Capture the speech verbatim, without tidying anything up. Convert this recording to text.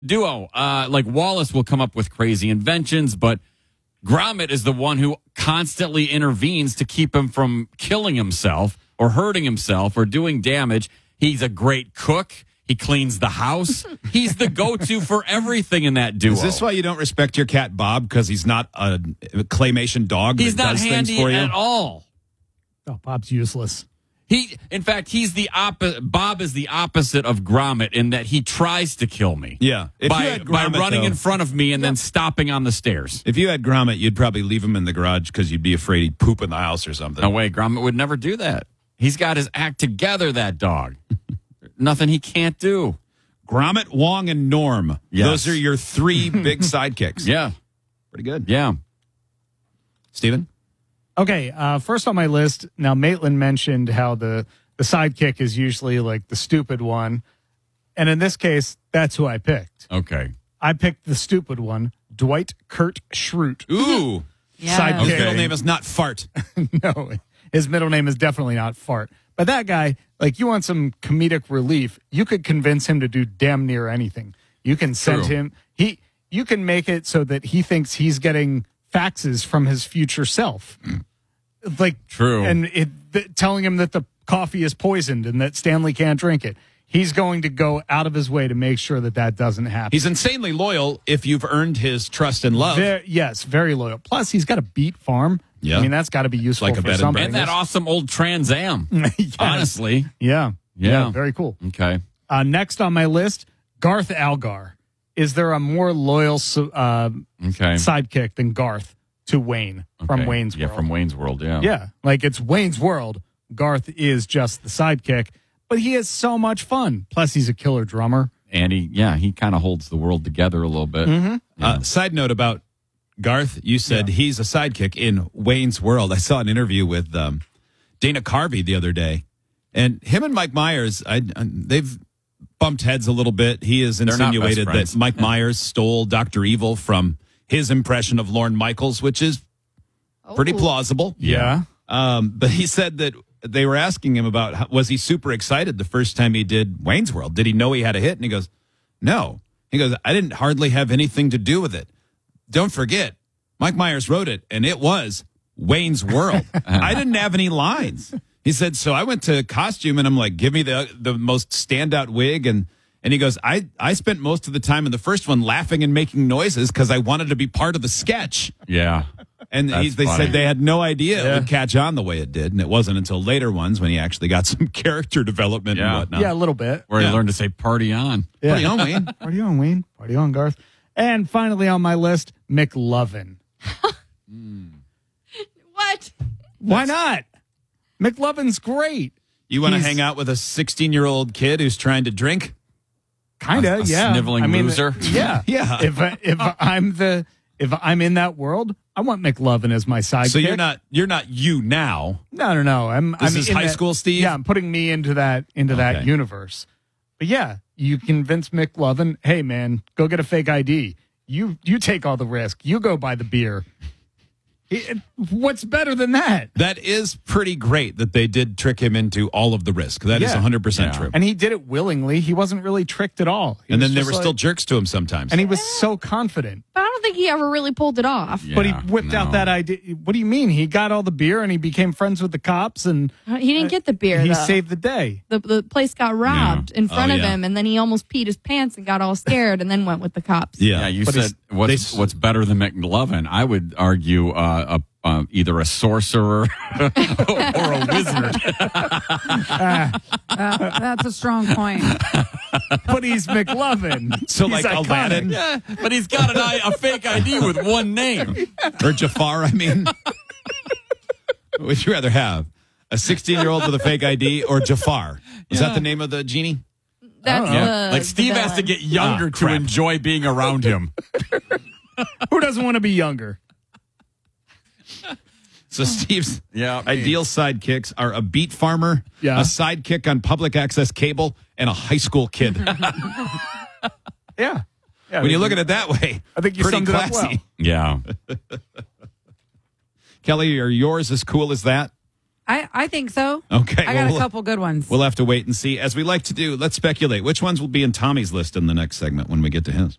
duo. Uh, like Wallace will come up with crazy inventions, but Gromit is the one who constantly intervenes to keep him from killing himself or hurting himself or doing damage. He's a great cook. He cleans the house. He's the go-to for everything in that duo. Is this why you don't respect your cat Bob? Because he's not a claymation dog He's that not does handy things for you? at all. Oh, Bob's useless. He, in fact, he's the opposite. Bob is the opposite of Gromit in that he tries to kill me. Yeah. If by you had by Gromit, running though- in front of me and then stopping on the stairs. If you had Gromit, you'd probably leave him in the garage because you'd be afraid he'd poop in the house or something. No way, Gromit would never do that. He's got his act together, that dog. Nothing he can't do. Gromit, Wong, and Norm. Yes. Those are your three big sidekicks. Yeah. Pretty good. Yeah. Steven? Okay, uh, first on my list, now Maitland mentioned how the, the sidekick is usually like the stupid one. And in this case, that's who I picked. Okay. I picked the stupid one, Dwight Kurt Schrute. Ooh. Yeah. Sidekick. His middle name is not Fart. No, his middle name is definitely not Fart. But that guy, like, you want some comedic relief, you could convince him to do damn near anything. You can send True. him, he, you can make it so that he thinks he's getting faxes from his future self. Like, True. And it, th- telling him that the coffee is poisoned and that Stanley can't drink it. He's going to go out of his way to make sure that that doesn't happen. He's insanely loyal if you've earned his trust and love. Ver- yes, very loyal. Plus, he's got a beet farm. Yeah. I mean, that's got to be useful Like a for bed and something. And that awesome old Trans Am. Yes. Honestly. Yeah. Yeah. Very cool. Okay. Uh, next on my list, Garth Algar. Is there a more loyal so- uh, Okay. sidekick than Garth to Wayne from Okay. Wayne's Yeah, World? from Wayne's World, yeah. Yeah. Like, it's Wayne's World. Garth is just the sidekick, but he has so much fun. Plus, he's a killer drummer. And he, yeah, he kind of holds the world together a little bit. Mm-hmm. Uh, side note about Garth, you said he's a sidekick in Wayne's World. I saw an interview with um, Dana Carvey the other day, and him and Mike Myers, I, I, they've bumped heads a little bit. He has not best insinuated that friends. Mike Myers stole Doctor Evil from his impression of Lorne Michaels, which is pretty Oh. plausible. Yeah. Um, but he said that they were asking him about how, was he super excited the first time he did Wayne's World? Did he know he had a hit? And he goes, no. He goes, I didn't hardly have anything to do with it. Don't forget, Mike Myers wrote it, and it was Wayne's World. I didn't have any lines. He said, so I went to costume, and I'm like, give me the the most standout wig. And, and he goes, I, I spent most of the time in the first one laughing and making noises because I wanted to be part of the sketch. Yeah. And he, That's they funny. said they had no idea Yeah. it would catch on the way it did. And it wasn't until later ones when he actually got some character development and Yeah. whatnot. Yeah, a little bit. Where Yeah. he learned to say party on. Yeah. Party on, Wayne. Party on, Wayne. Party on, Garth. And finally on my list, McLovin. What? Why not? McLovin's great. You want to He's- hang out with a sixteen-year-old kid who's trying to drink? Kind A- of, a yeah. sniveling I mean, loser? Yeah, Yeah. If I, if I'm the if I'm in that world, I want McLovin as my sidekick. So you're not you're not you now. No, no, no. I'm. This I'm is in high that- school Steve? Yeah, I'm putting me into that into that Okay. universe. But yeah, you convince McLovin, hey man, go get a fake I D. You you take all the risk. You go buy the beer. It- what's better than that? That is pretty great that they did trick him into all of the risk. That is Yeah. one hundred percent Yeah. true. And he did it willingly. He wasn't really tricked at all. He And was then there just were still like- jerks to him sometimes. and he was so confident. But I don't think he ever really pulled it off. But he Yeah, whipped out no. that idea. What do you mean? He got all the beer and he became friends with the cops and He didn't get the beer. he though. saved the day. the the place got robbed in front Oh, of yeah. him, and then he almost peed his pants and got all scared, and then went with the cops. yeah. Yeah, you But said he's- what's they- what's better than McLovin? I would argue uh, a, uh, either a sorcerer or a wizard. Uh, that's a strong point. But he's McLovin. So He's like iconic. Aladdin Yeah, but he's got an I, a fake I D with one name. or Jafar, I mean. What would you rather have? A sixteen-year-old with a fake I D or Jafar? Is that the name of the genie? That's Oh. Yeah. the Like Steve the has to villain. get younger Ah, to crap. enjoy being around him. Who doesn't want to be younger? So Steve's Yeah. ideal sidekicks are a beet farmer, Yeah. a sidekick on public access cable, and a high school kid. Yeah. yeah When you look at it that way, I think you pretty summed it up classy. well. Yeah. Kelly, are yours as cool as that? I, I think so. Okay, I got well, a couple good ones. We'll have to wait and see. As we like to do, let's speculate. Which ones will be in Tommy's list in the next segment when we get to his?